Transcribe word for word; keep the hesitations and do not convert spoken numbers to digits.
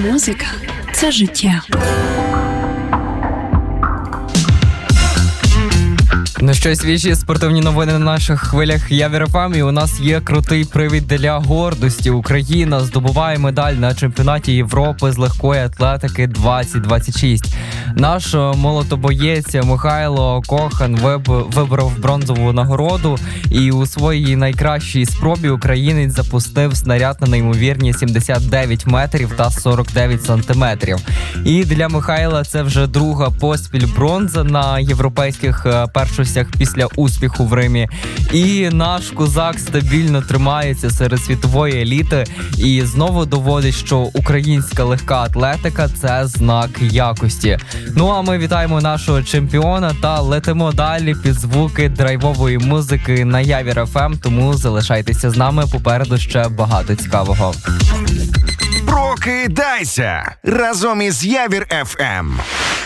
Музика – це життя. Ну що, свіжі спортивні новини на наших хвилях Явір еф ем, і у нас є крутий привід для гордості. Україна здобуває медаль на чемпіонаті Європи з легкої атлетики двадцять двадцять шість. Наш молотобоєць Михайло Кохан виборов бронзову нагороду, і у своїй найкращій спробі українець запустив снаряд на неймовірні сімдесят дев'ять метрів та сорок дев'ять сантиметрів. І для Михайла це вже друга поспіль бронза на європейських першостях після успіху в Римі. І наш козак стабільно тримається серед світової еліти і знову доводить, що українська легка атлетика – це знак якості. Ну а ми вітаємо нашого чемпіона та летимо далі під звуки драйвової музики на Явір еф ем, тому залишайтеся з нами, попереду ще багато цікавого. Прокидайся разом із Явір еф ем.